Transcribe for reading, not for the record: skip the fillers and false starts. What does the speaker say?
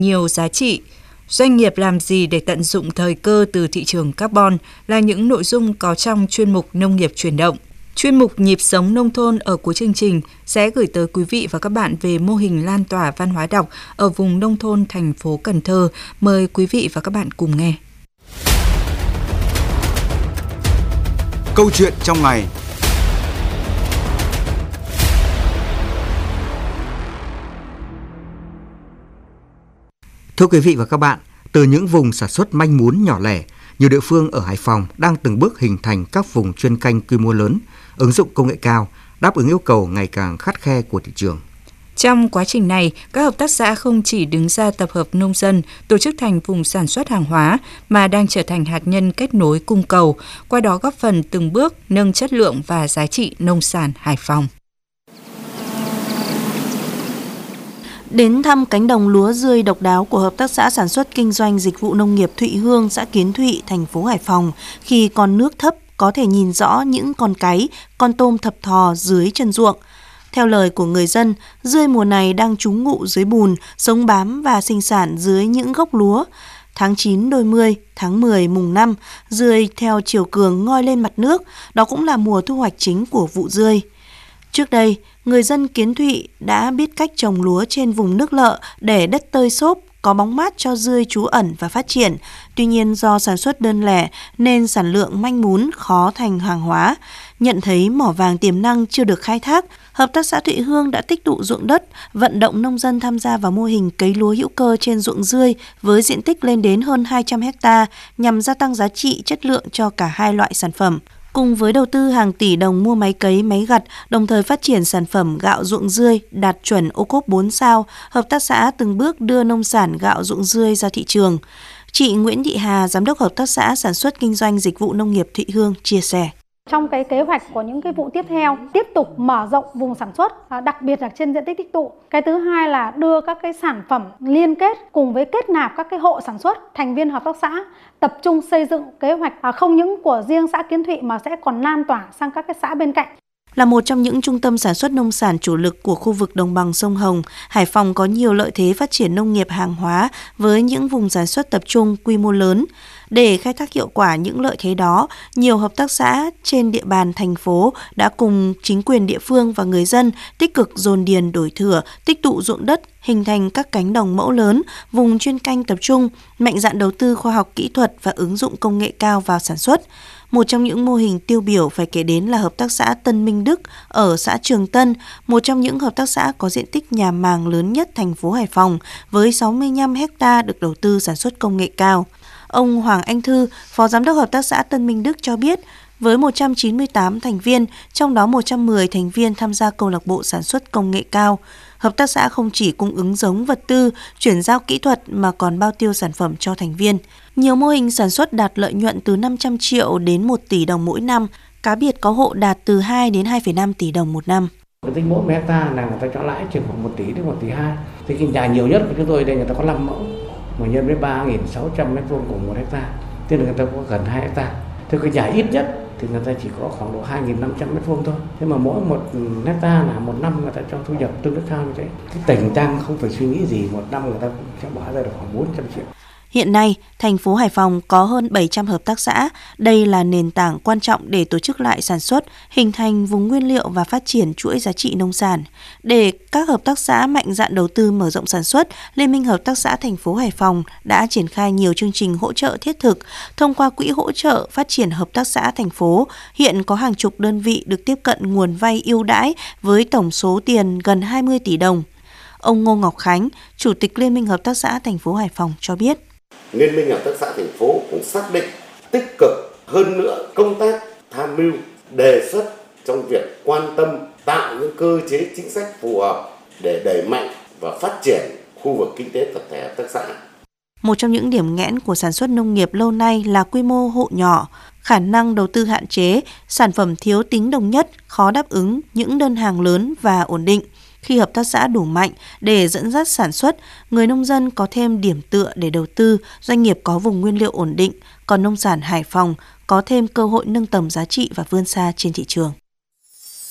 nhiều giá trị. Doanh nghiệp làm gì để tận dụng thời cơ từ thị trường carbon là những nội dung có trong chuyên mục Nông nghiệp chuyển động. Chuyên mục Nhịp sống nông thôn ở cuối chương trình sẽ gửi tới quý vị và các bạn về mô hình lan tỏa văn hóa đọc ở vùng nông thôn thành phố Cần Thơ. Mời quý vị và các bạn cùng nghe. Câu chuyện trong ngày. Thưa quý vị và các bạn, từ những vùng sản xuất manh mún nhỏ lẻ, nhiều địa phương ở Hải Phòng đang từng bước hình thành các vùng chuyên canh quy mô lớn, ứng dụng công nghệ cao, đáp ứng yêu cầu ngày càng khắt khe của thị trường. Trong quá trình này, các hợp tác xã không chỉ đứng ra tập hợp nông dân, tổ chức thành vùng sản xuất hàng hóa, mà đang trở thành hạt nhân kết nối cung cầu, qua đó góp phần từng bước nâng chất lượng và giá trị nông sản Hải Phòng. Đến thăm cánh đồng lúa rươi độc đáo của Hợp tác xã Sản xuất Kinh doanh Dịch vụ Nông nghiệp Thụy Hương, xã Kiến Thụy, thành phố Hải Phòng, khi con nước thấp có thể nhìn rõ những con cáy, con tôm thập thò dưới chân ruộng. Theo lời của người dân, rươi mùa này đang trú ngụ dưới bùn, sống bám và sinh sản dưới những gốc lúa. Tháng 9 đôi mươi, tháng 10 mùng 5, rươi theo chiều cường ngoi lên mặt nước, đó cũng là mùa thu hoạch chính của vụ rươi. Trước đây, người dân Kiến Thụy đã biết cách trồng lúa trên vùng nước lợ để đất tơi xốp, có bóng mát cho rươi trú ẩn và phát triển. Tuy nhiên do sản xuất đơn lẻ nên sản lượng manh mún khó thành hàng hóa. Nhận thấy mỏ vàng tiềm năng chưa được khai thác, Hợp tác xã Thụy Hương đã tích tụ ruộng đất, vận động nông dân tham gia vào mô hình cấy lúa hữu cơ trên ruộng rươi với diện tích lên đến hơn 200 ha nhằm gia tăng giá trị chất lượng cho cả hai loại sản phẩm. Cùng với đầu tư hàng tỷ đồng mua máy cấy, máy gặt, đồng thời phát triển sản phẩm gạo ruộng rươi đạt chuẩn ô cốp 4 sao, hợp tác xã từng bước đưa nông sản gạo ruộng rươi ra thị trường. Chị Nguyễn Thị Hà, Giám đốc Hợp tác xã Sản xuất Kinh doanh Dịch vụ Nông nghiệp Thụy Hương chia sẻ. Trong cái kế hoạch của những cái vụ tiếp theo, tiếp tục mở rộng vùng sản xuất, đặc biệt là trên diện tích tích tụ. Cái thứ hai là đưa các cái sản phẩm liên kết cùng với kết nạp các cái hộ sản xuất, thành viên hợp tác xã, tập trung xây dựng kế hoạch không những của riêng xã Kiến Thụy mà sẽ còn lan tỏa sang các cái xã bên cạnh. Là một trong những trung tâm sản xuất nông sản chủ lực của khu vực đồng bằng sông Hồng, Hải Phòng có nhiều lợi thế phát triển nông nghiệp hàng hóa với những vùng sản xuất tập trung quy mô lớn. Để khai thác hiệu quả những lợi thế đó, nhiều hợp tác xã trên địa bàn thành phố đã cùng chính quyền địa phương và người dân tích cực dồn điền đổi thửa, tích tụ ruộng đất, hình thành các cánh đồng mẫu lớn, vùng chuyên canh tập trung, mạnh dạn đầu tư khoa học kỹ thuật và ứng dụng công nghệ cao vào sản xuất. Một trong những mô hình tiêu biểu phải kể đến là Hợp tác xã Tân Minh Đức ở xã Trường Tân, một trong những hợp tác xã có diện tích nhà màng lớn nhất thành phố Hải Phòng với 65 ha được đầu tư sản xuất công nghệ cao. Ông Hoàng Anh Thư, Phó Giám đốc Hợp tác xã Tân Minh Đức cho biết, với 198 thành viên, trong đó 110 thành viên tham gia câu lạc bộ sản xuất công nghệ cao. Hợp tác xã không chỉ cung ứng giống vật tư, chuyển giao kỹ thuật mà còn bao tiêu sản phẩm cho thành viên. Nhiều mô hình sản xuất đạt lợi nhuận từ 500 triệu đến 1 tỷ đồng mỗi năm, cá biệt có hộ đạt từ 2 đến 2,5 tỷ đồng một năm. Diện tích mỗi hectare là người ta cho lãi chừng khoảng 1 tỷ đến 1 tỷ 2. Thì cái nhà nhiều nhất của chúng tôi đây người ta có 5 mẫu, mà nhân với 3.600 m² của 1 hectare, tức là người ta có gần 2 hectare. Thế cái nhà ít nhất thì người ta chỉ có khoảng độ 2.500 m² thôi. Thế mà mỗi 1 hectare là một năm người ta cho thu nhập tương đối cao như thế. Cái tỉnh tăng không phải suy nghĩ gì, một năm người ta cũng sẽ bỏ ra được khoảng 400 triệu. Hiện nay, thành phố Hải Phòng có hơn 700 hợp tác xã. Đây là nền tảng quan trọng để tổ chức lại sản xuất, hình thành vùng nguyên liệu và phát triển chuỗi giá trị nông sản. Để các hợp tác xã mạnh dạn đầu tư mở rộng sản xuất, Liên minh Hợp tác xã thành phố Hải Phòng đã triển khai nhiều chương trình hỗ trợ thiết thực. Thông qua Quỹ hỗ trợ phát triển hợp tác xã thành phố, hiện có hàng chục đơn vị được tiếp cận nguồn vay ưu đãi với tổng số tiền gần 20 tỷ đồng. Ông Ngô Ngọc Khánh, Chủ tịch Liên minh Hợp tác xã thành phố Hải Phòng cho biết. Liên minh Hợp tác xã thành phố cũng xác định tích cực hơn nữa công tác tham mưu, đề xuất trong việc quan tâm tạo những cơ chế chính sách phù hợp để đẩy mạnh và phát triển khu vực kinh tế tập thể hợp tác xã. Một trong những điểm nghẽn của sản xuất nông nghiệp lâu nay là quy mô hộ nhỏ, khả năng đầu tư hạn chế, sản phẩm thiếu tính đồng nhất, khó đáp ứng những đơn hàng lớn và ổn định. Khi hợp tác xã đủ mạnh để dẫn dắt sản xuất, người nông dân có thêm điểm tựa để đầu tư, doanh nghiệp có vùng nguyên liệu ổn định, còn nông sản Hải Phòng có thêm cơ hội nâng tầm giá trị và vươn xa trên thị trường.